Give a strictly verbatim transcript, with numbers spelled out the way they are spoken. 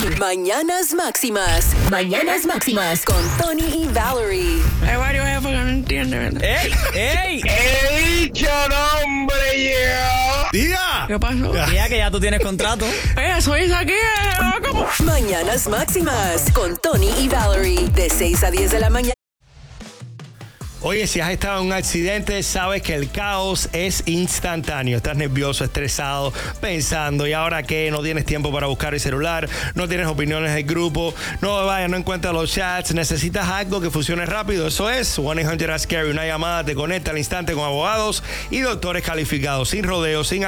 Mañanas Máximas. Mañanas Máximas con Tony y Valerie. Hay varios jefes que no entienden, ¿verdad? ¡Ey! ¡Ey! ¡He dicho nombre yo! ¡Diga! ¿Qué pasó? Mira que ya tú tienes contrato. Oye, soy aquí, eh, ¿cómo? Mañanas Máximas con Tony y Valerie. De seis a diez de la mañana. Oye, si has estado en un accidente, sabes que el caos es instantáneo. Estás nervioso, estresado, pensando, ¿y ahora qué? No tienes tiempo para buscar el celular, no tienes opiniones del grupo, no vaya, no encuentras los chats, necesitas algo que funcione rápido. Eso es uno ochocientos Ask Gary, una llamada te conecta al instante con abogados y doctores calificados, sin rodeos, sin